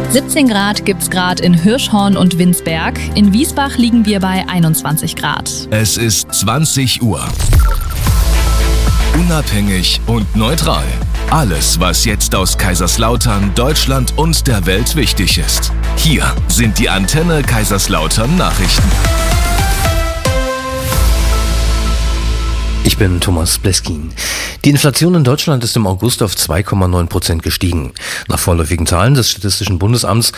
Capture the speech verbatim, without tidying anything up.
siebzehn Grad gibt's gerade in Hirschhorn und Winsberg. In Wiesbach liegen wir bei einundzwanzig Grad. Es ist zwanzig Uhr. Unabhängig und neutral. Alles, was jetzt aus Kaiserslautern, Deutschland und der Welt wichtig ist. Hier sind die Antenne Kaiserslautern Nachrichten. Ich bin Thomas Bleskin. Die Inflation in Deutschland ist im August auf zwei Komma neun Prozent gestiegen. Nach vorläufigen Zahlen des Statistischen Bundesamts